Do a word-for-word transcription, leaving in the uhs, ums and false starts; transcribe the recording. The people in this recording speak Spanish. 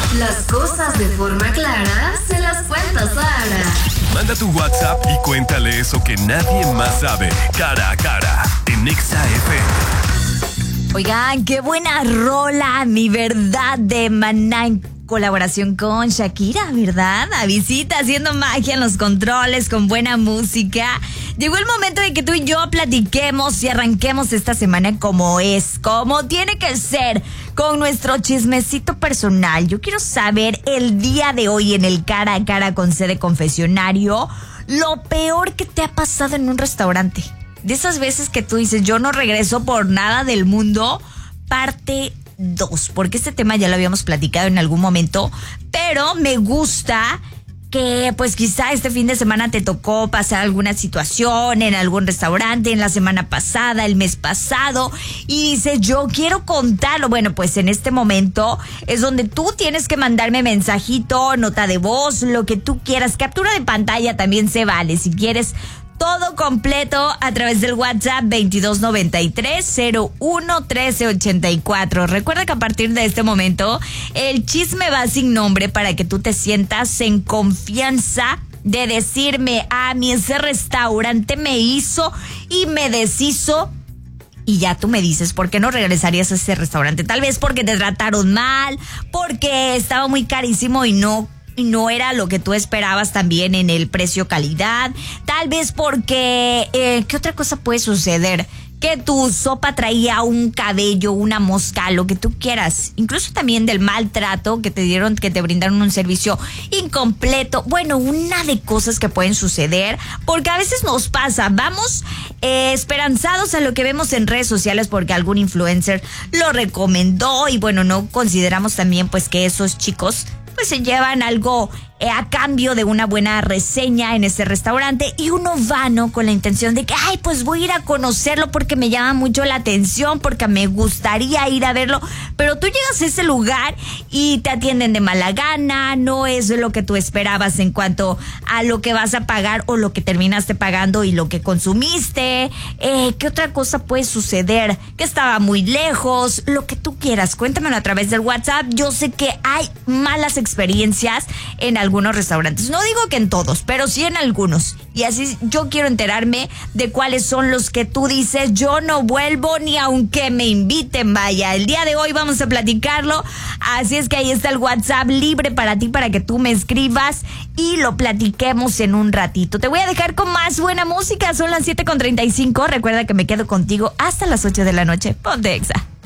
Las cosas de forma clara se las cuenta Sara. Manda tu WhatsApp y cuéntale eso que nadie más sabe. Cara a cara, en Exa F M. Oigan, qué buena rola, mi verdad, de Maná en colaboración con Shakira, ¿verdad? A visita, haciendo magia en los controles, con buena música. Llegó el momento de que tú y yo platiquemos y arranquemos esta semana como es, como tiene que ser, con nuestro chismecito personal. Yo quiero saber el día de hoy en el Cara a Cara con C de Confesionario, lo peor que te ha pasado en un restaurante. De esas veces que tú dices, yo no regreso por nada del mundo, parte dos, porque este tema ya lo habíamos platicado en algún momento, pero me gusta que pues quizá este fin de semana te tocó pasar alguna situación en algún restaurante, en la semana pasada, el mes pasado, y dices, yo quiero contarlo. Bueno, pues en este momento es donde tú tienes que mandarme mensajito, nota de voz, lo que tú quieras, captura de pantalla también se vale, si quieres todo completo a través del WhatsApp veintidós noventa y tres cero uno trece ochenta y cuatro. Recuerda que a partir de este momento el chisme va sin nombre para que tú te sientas en confianza de decirme, a mí ese restaurante me hizo y me deshizo. Y ya tú me dices, ¿por qué no regresarías a ese restaurante? Tal vez porque te trataron mal, porque estaba muy carísimo y no no era lo que tú esperabas también en el precio-calidad. Tal vez porque, eh, ¿qué otra cosa puede suceder? Que tu sopa traía un cabello, una mosca, lo que tú quieras. Incluso también del maltrato que te dieron, que te brindaron un servicio incompleto. Bueno, una de cosas que pueden suceder, porque a veces nos pasa. Vamos eh, esperanzados a lo que vemos en redes sociales porque algún influencer lo recomendó y bueno, no consideramos también pues que esos chicos pues se llevan algo eh, a cambio de una buena reseña en ese restaurante y uno va, ¿no? Con la intención de que, ay, pues voy a ir a conocerlo porque me llama mucho la atención, porque me gustaría ir a verlo, pero tú llegas a ese lugar y te atienden de mala gana, no es lo que tú esperabas en cuanto a lo que vas a pagar o lo que terminaste pagando y lo que consumiste. Eh, ¿qué otra cosa puede suceder? Que estaba muy lejos, lo que tú quieras, cuéntamelo a través del WhatsApp. Yo sé que hay malas experiencias en algunos restaurantes, no digo que en todos, pero sí en algunos, y así yo quiero enterarme de cuáles son los que tú dices, yo no vuelvo ni aunque me inviten. Vaya, el día de hoy vamos a platicarlo, así es que ahí está el WhatsApp libre para ti, para que tú me escribas y lo platiquemos en un ratito. Te voy a dejar con más buena música, son las siete con treinta y cinco, recuerda que me quedo contigo hasta las ocho de la noche. Ponte Exa.